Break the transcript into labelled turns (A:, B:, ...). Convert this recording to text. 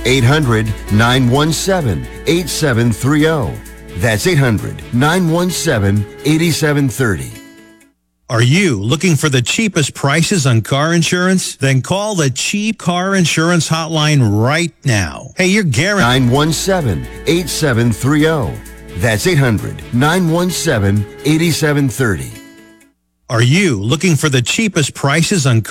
A: 800-917-8730. That's 800-917-8730.
B: Are you looking for the cheapest prices on car insurance? Then call the Cheap Car Insurance Hotline right now. Hey, you're guaranteed.
A: 917-8730. That's 800-917-8730.
B: Are you looking for the cheapest prices on